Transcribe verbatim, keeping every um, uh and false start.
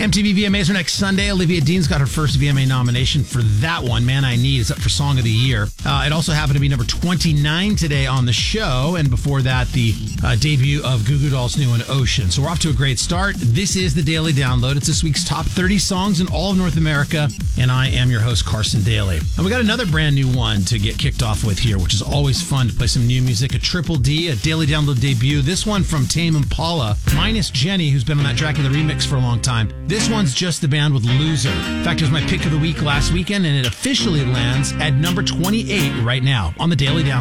M T V V M As are next Sunday. Olivia Dean's got her first V M A nomination for that one. Man I Need is up for Song of the Year. Uh, it also happened to be number twenty-nine today on the show. And before that, the uh, debut of Goo Goo Dolls' new one, Ocean. So we're off to a great start. This is the Daily Download. It's this week's top thirty songs in all of North America. And I am your host, Carson Daly. And we got another brand new one to get kicked off with here, which is always fun to play some new music. A Triple D, a Daily Download debut. This one from Tame Impala, minus Jenny, who's been on that Dracula remix for a long time. This one's just the band with Loser. In fact, it was my pick of the week last weekend, and it officially lands at number twenty-eight right now on the Daily Download.